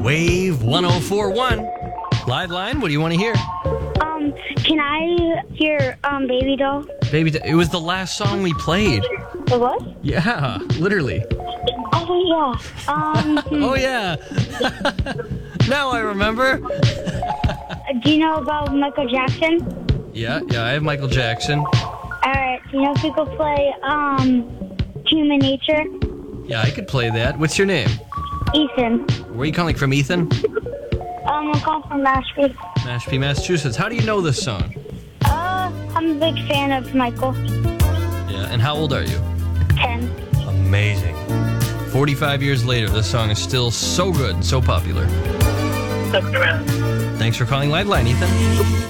Wave 1041. Live line, what do you want to hear? Can I hear Baby Doll? It was the last song we played. It was? Yeah, literally. Oh, yeah. Oh, yeah. Now I remember. Do you know about Michael Jackson? Yeah, I have Michael Jackson. Alright, do you know if you could play, Human Nature? Yeah, I could play that. What's your name? Ethan. Where are you calling from, Ethan? I'm calling from Mashpee. Mashpee, Massachusetts. How do you know this song? I'm a big fan of Michael. Yeah, and how old are you? 10. Amazing. 45 years later, this song is still so good, so popular. Thanks for calling Liveline, Ethan.